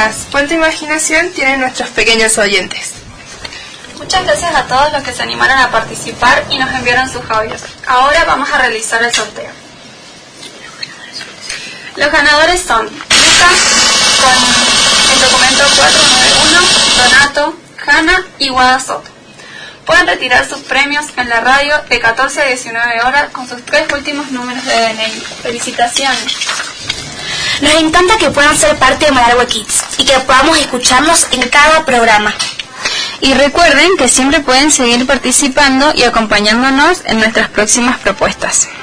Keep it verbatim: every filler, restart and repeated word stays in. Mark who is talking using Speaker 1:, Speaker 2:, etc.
Speaker 1: chicas, cuánta imaginación tienen nuestros pequeños oyentes.
Speaker 2: Muchas gracias a todos los que se animaron a participar y nos enviaron sus audios. Ahora vamos a realizar el sorteo. Los ganadores son Lucas con el documento cuatro nueve uno, Donato, Hanna y Guada Soto. Pueden retirar sus premios en la radio de catorce a diecinueve horas con sus tres últimos números de D N I. Felicitaciones.
Speaker 3: Nos encanta que puedan ser parte de Malargüe Kids y que podamos escucharnos en cada programa.
Speaker 4: Y recuerden que siempre pueden seguir participando y acompañándonos en nuestras próximas propuestas.